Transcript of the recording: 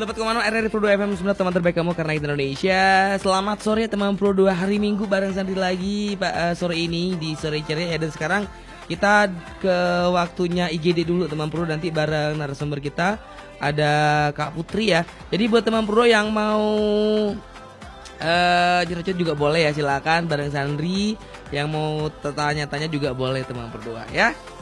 Sobat Komando RRI Pro 2 FM 9 teman terbaik kamu karena itu Indonesia. Selamat sore teman Pro 2, hari Minggu bareng Sandri lagi Pak sore ini di sore ceria ya. Dan sekarang kita ke waktunya IGD dulu teman Pro, nanti bareng narasumber kita ada Kak Putri ya. Jadi buat teman Pro yang mau curhat juga boleh ya, silakan bareng Sandri. Yang mau tanya-tanya juga boleh teman Pro 2 ya.